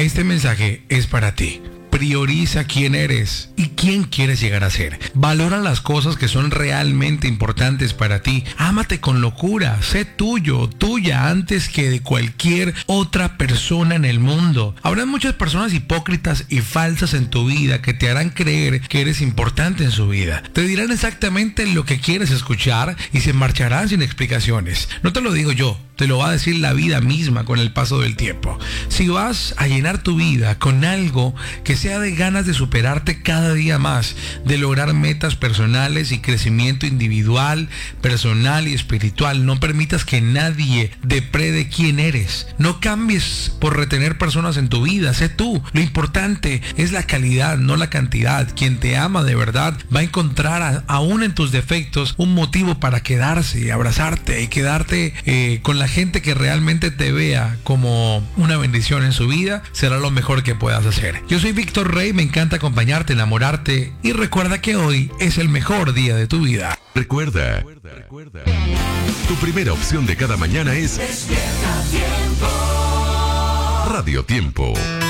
Este mensaje es para ti. Prioriza quién eres y quién quieres llegar a ser. Valora las cosas que son realmente importantes para ti. Ámate con locura. Sé tuya antes que de cualquier otra persona en el mundo. Habrá muchas personas hipócritas y falsas en tu vida que te harán creer que eres importante en su vida. Te dirán exactamente lo que quieres escuchar y se marcharán sin explicaciones. No te lo digo yo. Te lo va a decir la vida misma con el paso del tiempo. Si vas a llenar tu vida con algo que sea de ganas de superarte cada día más, de lograr metas personales y crecimiento individual, personal y espiritual, no permitas que nadie deprede quién eres. No cambies por retener personas en tu vida, sé tú. Lo importante es la calidad, no la cantidad. Quien te ama de verdad va a encontrar aún en tus defectos un motivo para quedarse, abrazarte y quedarte con la gente que realmente te vea como una bendición en su vida. Será lo mejor que puedas hacer. Yo soy Víctor Rey, me encanta acompañarte, enamorarte, y recuerda que hoy es el mejor día de tu vida. Recuerda, tu primera opción de cada mañana es Despierta Tiempo. Radio Tiempo.